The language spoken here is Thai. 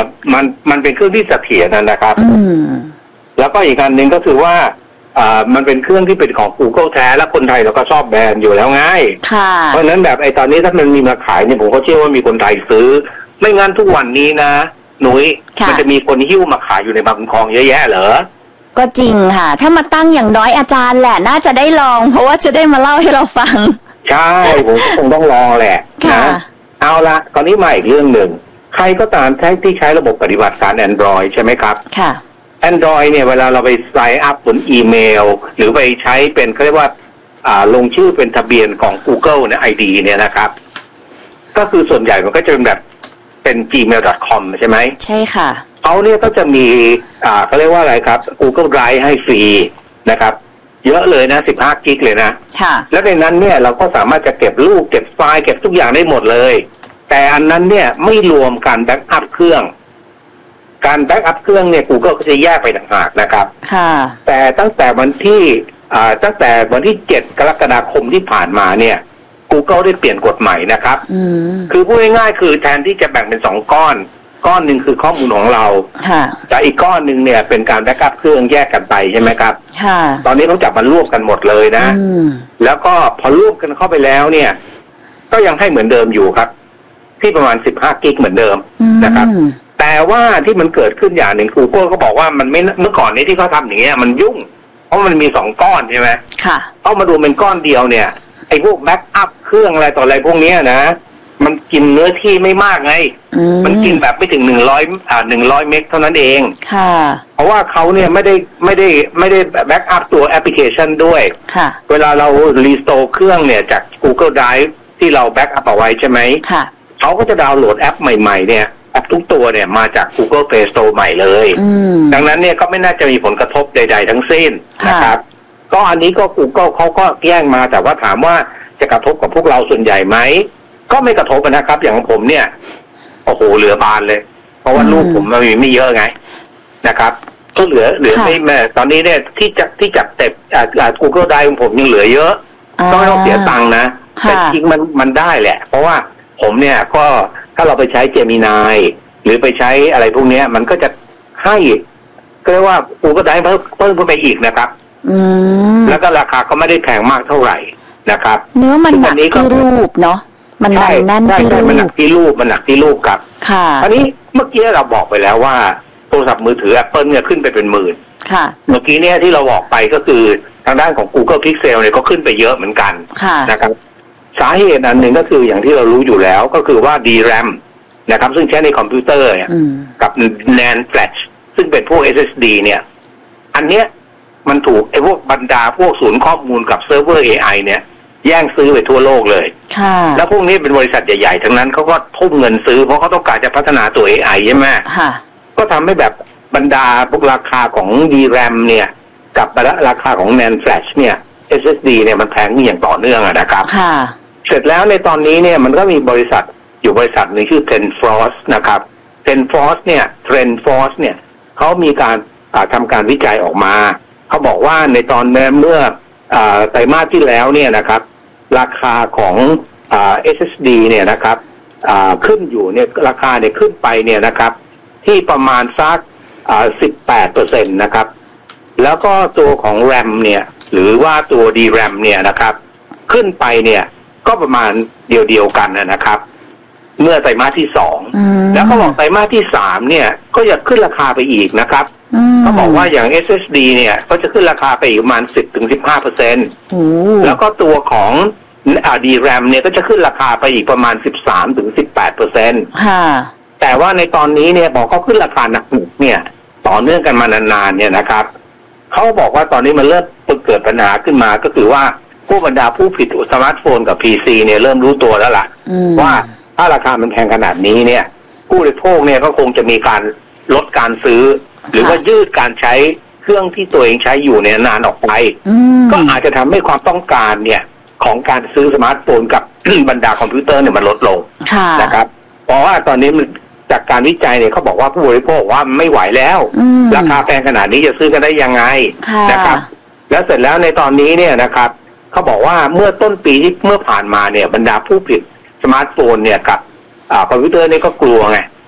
มันเป็นเครื่องที่เสถียรนะครับแล้วก็อีกอันหนึ่งก็คือว่ามันเป็นเครื่องที่เป็นของ Google แท้และคนไทยเราก็ชอบแบรนด์อยู่แล้วไงเพราะฉะนั้นแบบไอ้ตอนนี้ถ้ามันมีมาขายเนี่ยผมก็เชื่อว่ามีคนไทยซื้อไม่งั้นทุกวันนี้นะหนุ่ยมันจะมีคนหิ้วมาขายอยู่ในบางคลองเยอะแยะเหรอก็จริงค่ะถ้ามาตั้งอย่างน้อยอาจารย์แหละน่าจะได้ลองเพราะว่าจะได้มาเล่าให้เราฟังใช่ผมคงต้องลองแหละนะเอาละตอนนี้มาอีกเรื่องหนึ่งใครก็ตามที่ใช้ระบบปฏิบัติการ Android ใช่ไหมครับค่ะ Android เนี่ยเวลาเราไป sign up บนอีเมลหรือไปใช้เป็นเขาเรียกว่าลงชื่อเป็นทะเบียนของ Google เนี่ย ID เนี่ยนะครับก็คือส่วนใหญ่มันก็จะเป็นแบบเป็น gmail.com ใช่ไหมใช่ค่ะเขาเนี่ยก็จะมีเขาเรียกว่าอะไรครับ Google Drive ให้ฟรีนะครับเยอะเลยนะ15 กิกเลยนะค่ะแล้วในนั้นเนี่ยเราก็สามารถจะเก็บรูปเก็บไฟล์เก็บทุกอย่างได้หมดเลยแต่อันนั้นเนี่ยไม่รวมการแบ็กอัพเครื่องการแบ็กอัพเครื่องเนี่ย Google ก็จะแยกไปต่างหากนะครับค่ะแต่ตั้งแต่วันที่7 กรกฎาคมที่ผ่านมาเนี่ย Google ได้เปลี่ยนกฎใหม่นะครับคือพูดง่ายๆคือแทนที่จะแบ่งเป็น2ก้อนหนึ่งคือข้อมูลของเราแต่อีกก้อนหนึ่งเนี่ยเป็นการแบ็กอัพเครื่องแยกกันไปใช่ไหมครับตอนนี้เขาจับมันรวบกันหมดเลยนะแล้วก็พอรวบกันเข้าไปแล้วเนี่ยก็ยังให้เหมือนเดิมอยู่ครับที่ประมาณ15 กิกเหมือนเดิมนะครับแต่ว่าที่มันเกิดขึ้นอย่างหนึ่ง Google ก็บอกว่ามันไม่เมื่อก่อนนี้ที่เขาทำอย่างเงี้ยมันยุ่งเพราะมันมี2 ก้อนใช่ไหมเอามาดูเป็นก้อนเดียวเนี่ยไอ้พวกแบ็กอัพเครื่องอะไรต่ออะไรพวกนี้นะมันกินเนื้อที่ไม่มากไงมันกินแบบไม่ถึง100 เมกเท่านั้นเองเพราะว่าเขาเนี่ยไม่ได้แบ็กอัพตัวแอปพลิเคชันด้วยเวลาเรารีสโตร์เครื่องเนี่ยจาก Google Drive ที่เราแบ็กอัพเอาไว้ใช่ไหมเขาก็จะดาวน์โหลดแอปใหม่ๆเนี่ยแอปทุกตัวเนี่ยมาจาก Google Play Store ใหม่เลยดังนั้นเนี่ยก็ไม่น่าจะมีผลกระทบใดๆทั้งสิ้นนะครับก็อันนี้ก็ Google เขาก็แย่งมาแต่ว่าถามว่าจะกระทบกับพวกเราส่วนใหญ่ไหมก็ไม่กระทบนะครับอย่างของผมเนี่ยโอ้โหเหลือบานเลยเพราะว่าลูกผมมันมีไม่เยอะไงนะครับก็เหลือไม่แม่ตอนนี้เนี่ยที่จับเต็บGoogle Drive ของผมยังเหลือเยอะต้องเสียตังค์นะแต่จริงมันได้แหละเพราะว่าผมเนี่ยก็ถ้าเราไปใช้ Gemini หรือไปใช้อะไรพวกนี้มันก็จะให้ก็เรียกว่า Google Drive เพิ่มขึ้นไปอีกนะครับแล้วก็ราคาก็ไม่ได้แพงมากเท่าไหร่นะครับเนื้อมันหนักที่รูปเนาะมันแน่นที่รูปมันหนักที่รูปครับค่ะอันนี้เมื่อกี้เราบอกไปแล้วว่าโทรศัพท์มือถือ Apple เนี่ยขึ้นไปเป็นหมื่นค่ะเมื่อกี้เนี่ยที่เราบอกไปก็คือทางด้านของ Google Pixel เนี่ยก็ขึ้นไปเยอะเหมือนกันนะครับสาเหตุอันหนึ่งก็คืออย่างที่เรารู้อยู่แล้วก็คือว่า DRAM นะครับซึ่งใช้ในคอมพิวเตอร์เนี่ยกับ NAND Flash ซึ่งเป็นพวก SSD เนี่ยอันเนี้ยมันถูกไอ้พวกบรรดาพวกศูนย์ข้อมูลกับเซิร์ฟเวอร์ AI เนี่ยแย่งซื้อไปทั่วโลกเลยแล้วพวกนี้เป็นบริษัทใหญ่ๆทั้งนั้นเขาก็ทุ่มเงินซื้อเพราะเขาต้องการจะพัฒนาตัว AI ใช่ไหมก็ทำให้แบบบรรดาพวกราคาของ DRAM เนี่ยกับราคาของ NAND Flash เนี่ย SSD เนี่ยมันแพงอย่างต่อเนื่องนะครับเสร็จแล้วในตอนนี้เนี่ยมันก็มีบริษัทอยู่บริษัทหนึ่งชื่อ Trendforce นะครับ Trendforce เนี่ยเขามีการทำการวิจัยออกมาเขาบอกว่าในตอนเมื่อไตรมาสที่แล้วเนี่ยนะครับราคาของSSD เนี่ยนะครับขึ้นอยู่เนี่ยราคาเนี่ยขึ้นไปเนี่ยนะครับที่ประมาณสัก18% นะครับแล้วก็ตัวของ RAM เนี่ยหรือว่าตัว DRAM เนี่ยนะครับขึ้นไปเนี่ยก็ประมาณเดียวกันนะครับเมื่อไตรมาสที่2แล้วเขาบอกไตรมาสที่3เนี่ยก็จะขึ้นราคาไปอีกนะครับเขาบอกว่าอย่าง SSD เนี่ยก็จะขึ้นราคาไปอีกประมาณ 10-15% แล้วก็ตัวของDRAM เนี่ยก็จะขึ้นราคาไปอีกประมาณ 13-18% แต่ว่าในตอนนี้เนี่ยบอกเขาขึ้นราคาหนักเนี่ยต่อเนื่องกันมานานๆเนี่ยนะครับเขาบอกว่าตอนนี้มันเริ่มเกิดปัญหาขึ้นมาก็คือว่าผู้บรรดาผู้ผลิตสมาร์ทโฟนกับ PC เนี่ยเริ่มรู้ตัวแล้วล่ะว่าถ้าราคามันแพงขนาดนี้เนี่ยผู้บริโภคเนี่ยก็คงจะมีการลดการซื้อหรือว่ายืดการใช้เครื่องที่ตัวเองใช้อยู่เนี่ยนานออกไปก็อาจจะทำให้ความต้องการเนี่ยของการซื้อสมาร์ทโฟนกับบรรดาคอมพิวเตอร์เนี่ยมันลดลงนะครับเพราะว่าตอนนี้มันจากการวิจัยเนี่ยเขาบอกว่าผู้บริโภคว่าไม่ไหวแล้วราคาแพงขนาดนี้จะซื้อกันได้ยังไงนะครับแล้วเสร็จแล้วในตอนนี้เนี่ยนะครับเขาบอกว่าเมื่อต้นปีที่เมื่อผ่านมาเนี่ยบรรดาผู้ผลิตสมาร์ทโฟนเนี่ยกับคอมพิวเตอร์นี่ก็กลัวไง